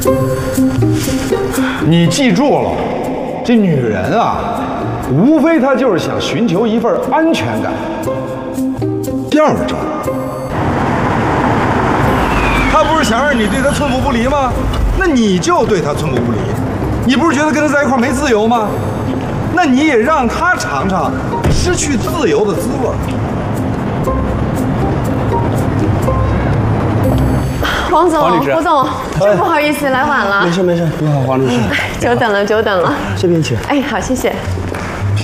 你记住了，这女人啊，无非她就是想寻求一份安全感。这样着，她不是想让你对她寸步不离吗？那你就对她寸步不离。你不是觉得跟她在一块没自由吗？那你也让她尝尝失去自由的滋味。 王总、胡总，真不好意思来晚了。 没事没事，你好，黄律师。 久等了，久等了。 这边请。 哎，好，谢谢。